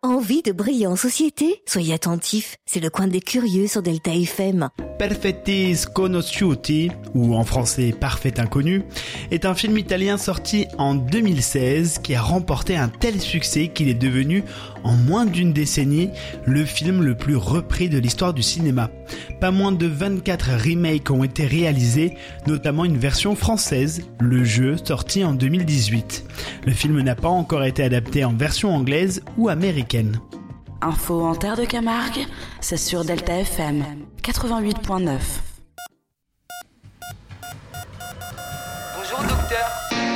Envie de briller en société? Soyez attentifs, c'est le coin des curieux sur Delta FM. Perfetti Sconosciuti, ou en français Parfait Inconnu, est un film italien sorti en 2016 qui a remporté un tel succès qu'il est devenu, en moins d'une décennie, le film le plus repris de l'histoire du cinéma. Pas moins de 24 remakes ont été réalisés, notamment une version française, Le Jeu, sorti en 2018. Le film n'a pas encore été adapté en version anglaise ou américaine. Info en terre de Camargue, c'est sur Delta FM 88.9. Bonjour docteur.